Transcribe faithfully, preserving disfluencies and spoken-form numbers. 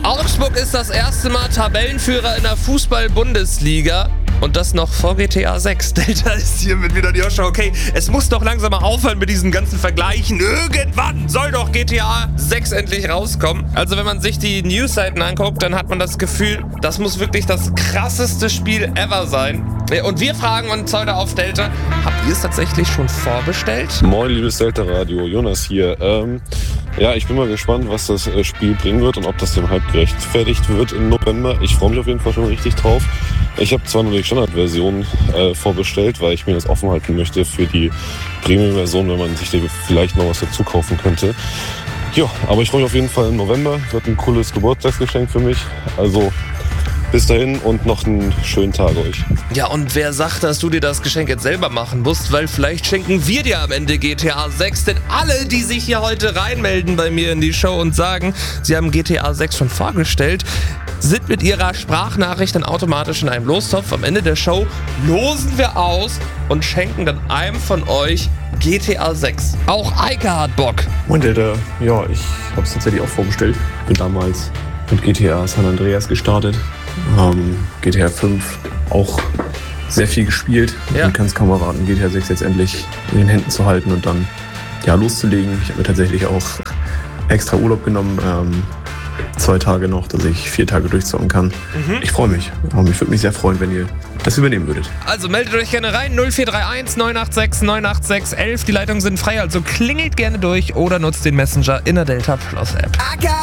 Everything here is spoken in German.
Augsburg ist das erste Mal Tabellenführer in der Fußball-Bundesliga. Und das noch vor G T A sechs. Delta ist hier mit wieder die Joscha. Okay, es muss doch langsam mal aufhören mit diesen ganzen Vergleichen. Irgendwann soll doch G T A sechs endlich rauskommen. Also wenn man sich die Newsseiten anguckt, dann hat man das Gefühl, das muss wirklich das krasseste Spiel ever sein. Und wir fragen uns heute auf Delta, habt ihr es tatsächlich schon vorbestellt? Moin, liebes Delta-Radio, Jonas hier. Ähm, ja, ich bin mal gespannt, was das äh, Spiel bringen wird und ob das dem Hype gerechtfertigt wird im November. Ich freue mich auf jeden Fall schon richtig drauf. Ich habe zwar nur die Standardversion äh, vorbestellt, weil ich mir das offen halten möchte für die Premium-Version, wenn man sich da vielleicht noch was dazu kaufen könnte. Ja, aber ich freue mich auf jeden Fall im November. Wird ein cooles Geburtstagsgeschenk für mich. Also bis dahin und noch einen schönen Tag euch. Ja, und wer sagt, dass du dir das Geschenk jetzt selber machen musst, weil vielleicht schenken wir dir am Ende G T A sechs, denn alle, die sich hier heute reinmelden bei mir in die Show und sagen, sie haben G T A sechs schon vorgestellt, sind mit ihrer Sprachnachricht dann automatisch in einem Lostopf. Am Ende der Show losen wir aus und schenken dann einem von euch G T A sechs. Auch Eike hat Bock. Moin Delta, ja, ich habe es tatsächlich auch vorbestellt. Bin damals mit G T A San Andreas gestartet. Ähm, G T A fünf auch sehr viel gespielt. Ja. Man kann es kaum erwarten, G T A sechs jetzt endlich in den Händen zu halten und dann ja, loszulegen. Ich habe mir tatsächlich auch extra Urlaub genommen. Ähm, zwei Tage noch, dass ich vier Tage durchzocken kann. Mhm. Ich freue mich. Ähm, ich würde mich sehr freuen, wenn ihr das übernehmen würdet. Also meldet euch gerne rein, null vier drei eins neun acht sechs neun acht sechs elf. Die Leitungen sind frei, also klingelt gerne durch oder nutzt den Messenger in der Delta Plus App.